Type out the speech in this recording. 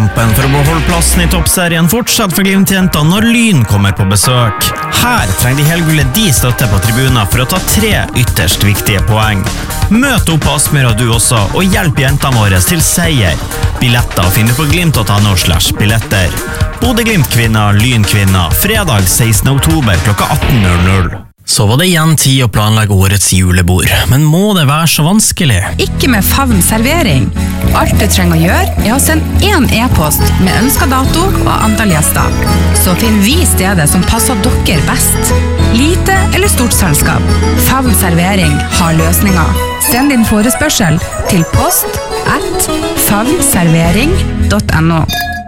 kampen for å beholde plassen i toppserien fortsatt for Glimt-jenter når Lyn kommer på besøk. Her trenger de helgullet de støtte på tribuner for å ta 3 ytterst viktige poeng. Møt opp på Aspmyra du også, og hjelp jentene våre til seier. Billetter finner du på glimt.no/billetter. Bodø Glimt-kvinner, Lyn-kvinner, fredag 16. oktober klokka 18:00. Så var det igjen tid å planlegge årets julebord, men må det være så vanskelig? Ikke med Favn servering. Alt du trenger å gjøre er å sende 1 e-post med ønsket dato og antall gjester. Så finner vi stedet som passer dere best. Lite eller stort selskap. Favn servering har løsninger. Send din forespørsel til post@favnservering.no.